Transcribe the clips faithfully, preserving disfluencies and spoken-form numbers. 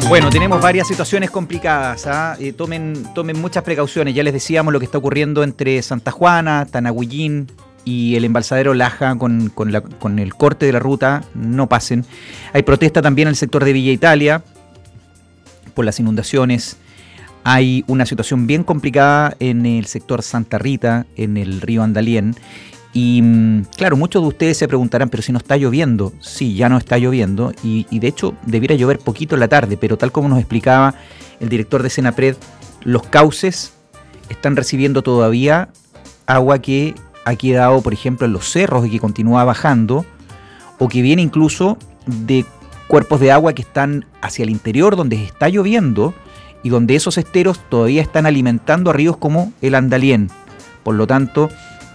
Bueno, tenemos varias situaciones complicadas, ¿ah? Eh, tomen, tomen muchas precauciones. Ya les decíamos lo que está ocurriendo entre Santa Juana, Tanahuillín y el embalsadero Laja con, con, la, con el corte de la ruta. No pasen. Hay protesta también en el sector de Villa Italia por las inundaciones. Hay una situación bien complicada en el sector Santa Rita, en el río Andalién. Y claro, muchos de ustedes se preguntarán, pero si no está lloviendo. Sí, ya no está lloviendo y, y de hecho debiera llover poquito en la tarde, pero tal como nos explicaba el director de Senapred, los cauces están recibiendo todavía agua que ha quedado, por ejemplo, en los cerros y que continúa bajando, o que viene incluso de cuerpos de agua que están hacia el interior donde está lloviendo y donde esos esteros todavía están alimentando a ríos como el Andalién. Por lo tanto,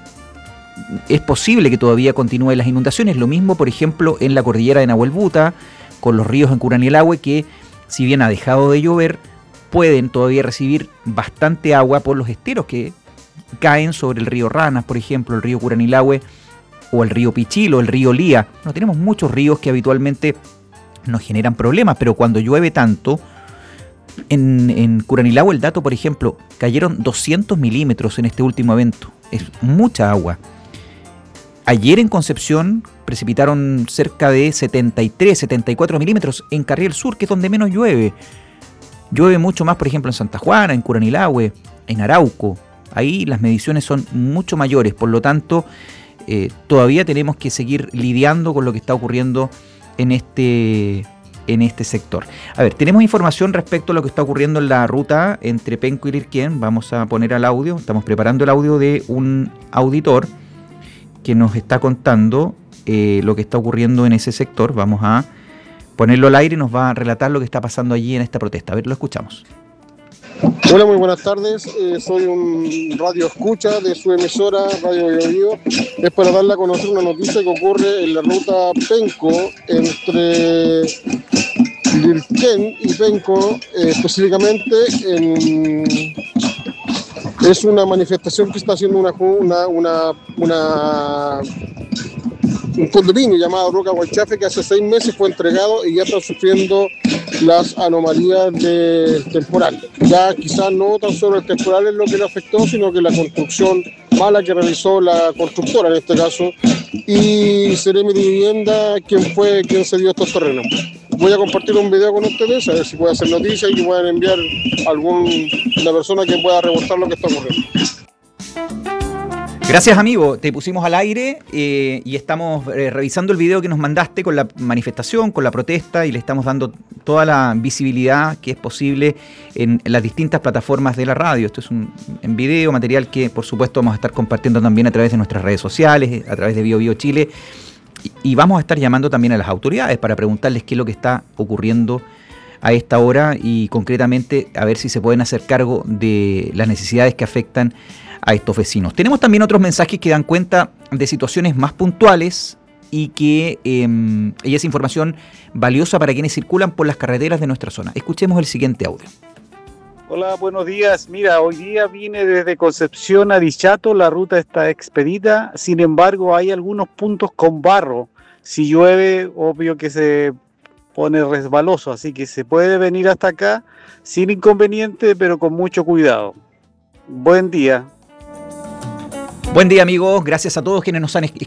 es posible que todavía continúen las inundaciones. Lo mismo, por ejemplo, en la cordillera de Nahuelbuta, con los ríos en Curanilahue, que si bien ha dejado de llover, pueden todavía recibir bastante agua por los esteros que caen sobre el río Ranas, por ejemplo, el río Curanilahue, o el río Pichilo, el río Lía. No tenemos muchos ríos que habitualmente nos generan problemas, pero cuando llueve tanto, en, en Curanilahue el dato, por ejemplo, cayeron doscientos milímetros en este último evento. Es mucha agua. Ayer en Concepción precipitaron cerca de setenta y tres, setenta y cuatro milímetros en Carriel Sur, que es donde menos llueve. Llueve mucho más, por ejemplo, en Santa Juana, en Curanilahue, en Arauco. Ahí las mediciones son mucho mayores, por lo tanto, eh, todavía tenemos que seguir lidiando con lo que está ocurriendo en este, en este sector. A ver, tenemos información respecto a lo que está ocurriendo en la ruta entre Penco y Lirquén. Vamos a poner al audio, estamos preparando el audio de un auditor que nos está contando eh, lo que está ocurriendo en ese sector. Vamos a ponerlo al aire y nos va a relatar lo que está pasando allí en esta protesta. A ver, lo escuchamos. Hola, muy buenas tardes. Eh, soy un radio escucha de su emisora Radio Bio Bio. Es para darle a conocer una noticia que ocurre en la ruta Penco entre Lirquén y Penco, eh, específicamente en... Es una manifestación que está haciendo una, una, una, una, un condominio llamado Roca Guaychafe, que hace seis meses fue entregado y ya está sufriendo las anomalías del temporal. Ya quizás no tan solo el temporal es lo que le afectó, sino que la construcción mala que realizó la constructora en este caso, y Seremi de Vivienda, quien fue quien se dio estos terrenos. Voy a compartir un video con ustedes, a ver si puede hacer noticia y que puedan enviar a alguna persona que pueda reportar lo que está ocurriendo. Gracias, amigo. Te pusimos al aire eh, y estamos eh, revisando el video que nos mandaste con la manifestación, con la protesta, y le estamos dando toda la visibilidad que es posible en, en las distintas plataformas de la radio. Esto es un en video, material que por supuesto vamos a estar compartiendo también a través de nuestras redes sociales, a través de Bio Bio Chile, y, y vamos a estar llamando también a las autoridades para preguntarles qué es lo que está ocurriendo a esta hora y concretamente a ver si se pueden hacer cargo de las necesidades que afectan a estos vecinos. Tenemos también otros mensajes que dan cuenta de situaciones más puntuales y que eh, y es información valiosa para quienes circulan por las carreteras de nuestra zona. Escuchemos el siguiente audio. Hola, buenos días. Mira, hoy día vine desde Concepción a Dichato, la ruta está expedita, sin embargo hay algunos puntos con barro. Si llueve, obvio que se pone resbaloso, así que se puede venir hasta acá sin inconveniente, pero con mucho cuidado. Buen día. Buen día, amigos. Gracias a todos quienes nos han